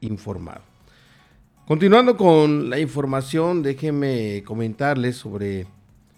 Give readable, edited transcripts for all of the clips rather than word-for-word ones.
informado. Continuando con la información, déjenme comentarles sobre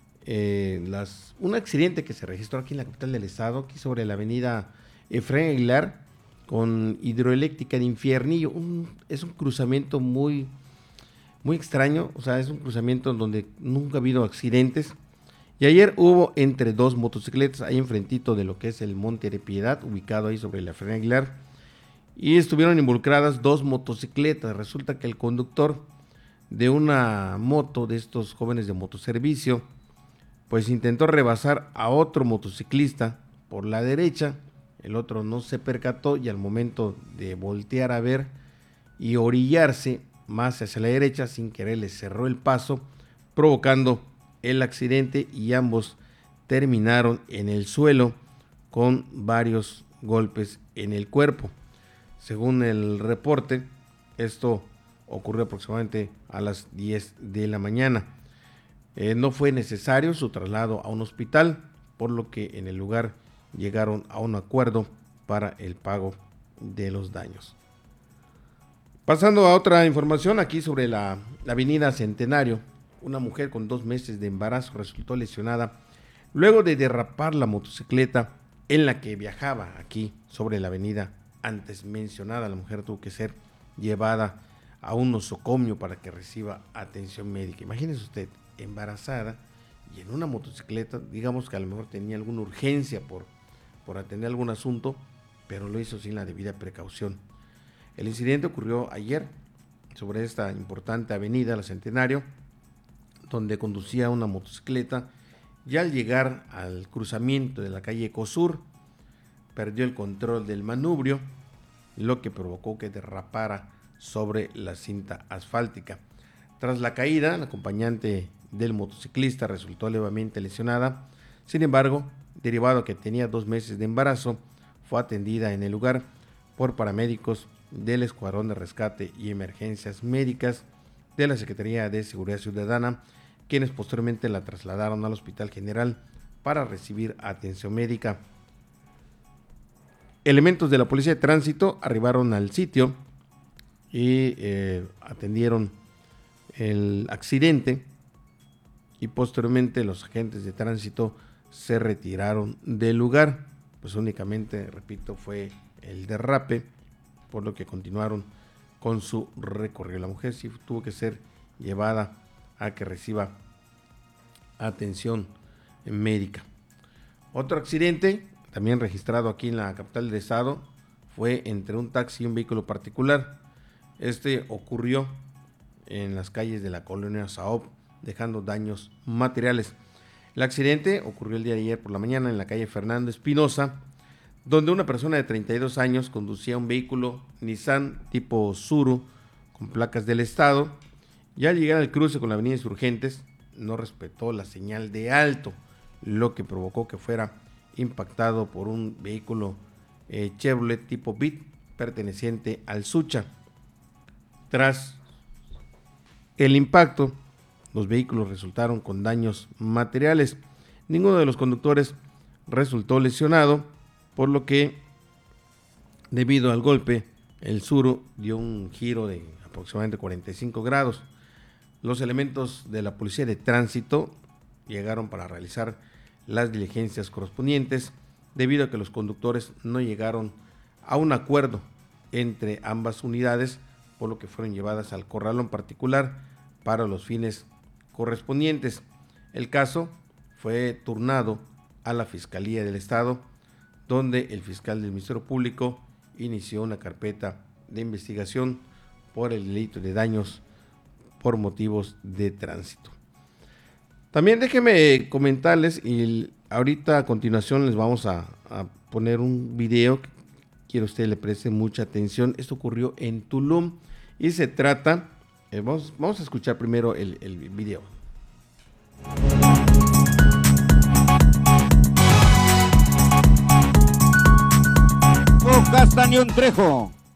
un accidente que se registró aquí en la capital del estado, aquí sobre la avenida Efraín Aguilar, con Hidroeléctrica de Infiernillo. Es un cruzamiento muy extraño, o sea, es un cruzamiento donde nunca ha habido accidentes. Y ayer hubo entre dos motocicletas, ahí enfrentito de lo que es el Monte de Piedad, ubicado ahí sobre la Efraín Aguilar, y estuvieron involucradas dos motocicletas. Resulta que el conductor de una moto de estos jóvenes de motoservicio, pues intentó rebasar a otro motociclista por la derecha. El otro no se percató y al momento de voltear a ver y orillarse más hacia la derecha, sin querer le cerró el paso, provocando el accidente, y ambos terminaron en el suelo con varios golpes en el cuerpo. Según el reporte, esto ocurrió aproximadamente a las 10 de la mañana. No fue necesario su traslado a un hospital, por lo que en el lugar llegaron a un acuerdo para el pago de los daños. Pasando a otra información, aquí sobre la avenida Centenario, una mujer con 2 meses de embarazo resultó lesionada luego de derrapar la motocicleta en la que viajaba aquí sobre la avenida antes mencionada. La mujer tuvo que ser llevada a un nosocomio para que reciba atención médica. Imagínese usted, embarazada y en una motocicleta, digamos que a lo mejor tenía alguna urgencia por atender algún asunto, pero lo hizo sin la debida precaución. El incidente ocurrió ayer sobre esta importante avenida, la Centenario, donde conducía una motocicleta, y al llegar al cruzamiento de la calle Ecosur, perdió el control del manubrio, lo que provocó que derrapara sobre la cinta asfáltica. Tras la caída, la acompañante del motociclista resultó levemente lesionada. Sin embargo, derivado a que tenía 2 meses de embarazo, fue atendida en el lugar por paramédicos del Escuadrón de Rescate y Emergencias Médicas de la Secretaría de Seguridad Ciudadana, quienes posteriormente la trasladaron al Hospital General para recibir atención médica. Elementos de la Policía de Tránsito arribaron al sitio y atendieron el accidente, y posteriormente los agentes de tránsito se retiraron del lugar. Pues únicamente, repito, fue el derrape, por lo que continuaron con su recorrido. La mujer sí tuvo que ser llevada a que reciba atención médica. Otro accidente, también registrado aquí en la capital del estado, fue entre un taxi y un vehículo particular. Este ocurrió en las calles de la colonia Saob, dejando daños materiales. El accidente ocurrió el día de ayer por la mañana en la calle Fernando Espinosa, donde una persona de 32 años conducía un vehículo Nissan tipo Tsuru con placas del estado, y al llegar al cruce con la avenida Insurgentes no respetó la señal de alto, lo que provocó que fuera impactado por un vehículo Chevrolet tipo Beat perteneciente al Sucha. Tras el impacto, los vehículos resultaron con daños materiales. Ninguno de los conductores resultó lesionado, por lo que, debido al golpe, el Tsuru dio un giro de aproximadamente 45 grados. Los elementos de la Policía de Tránsito llegaron para realizar las diligencias correspondientes, debido a que los conductores no llegaron a un acuerdo entre ambas unidades, por lo que fueron llevadas al corralón particular para los fines correspondientes. El caso fue turnado a la Fiscalía del Estado, donde el fiscal del Ministerio Público inició una carpeta de investigación por el delito de daños por motivos de tránsito. También déjenme comentarles, y ahorita a continuación les vamos a poner un video que quiero que ustedes le presten mucha atención. Esto ocurrió en Tulum y se trata, vamos a escuchar primero el video. Castañón Trejo,